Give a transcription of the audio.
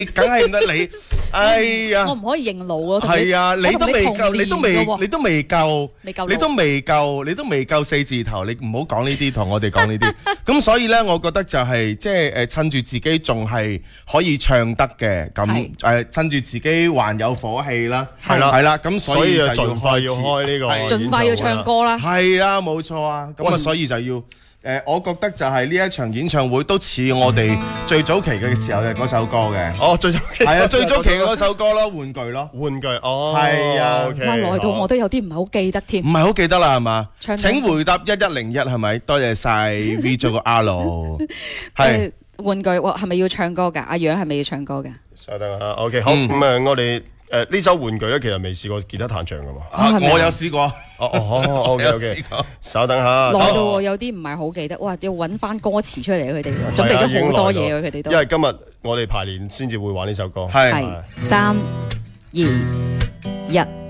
梗係唔得你。哎呀， 我唔可以認老啊。 係啊，你都未夠，你都未夠，你都未夠4字頭，你唔好講呢啲，同我哋講呢啲。咁所以咧，我覺得就係即係趁住自己仲係可以唱得嘅，咁趁住自己還有火氣啦，係啦，咁所以就盡快要開呢個， 盡快要唱歌啦。 係啦，冇錯啊。咁啊，所以就要。我覺得就係呢一場演唱會都似我哋最早期嘅時候嘅嗰首歌嘅。 哦，最早期係啊，最早期嘅嗰首歌咯，玩具咯， 玩具哦， 係啊。 哇，來到我都有啲唔係好記得添。 唔係好記得啦，係嘛？ 請回答1101係咪？多謝晒 V 咗個 R。係玩具係咪要唱歌㗎？阿楊係咪要唱歌㗎？ 稍等啊 ，OK， 好咁啊，我哋。呢首玩具咧，其實未試過吉他彈唱噶嘛。 我有試過。 OK，稍等下。 來到有啲唔係好記得，哇！要揾翻歌詞出嚟佢哋準備咗好多嘢佢哋都。 因為今日我哋排練先至會玩呢首歌。 係3、2、1。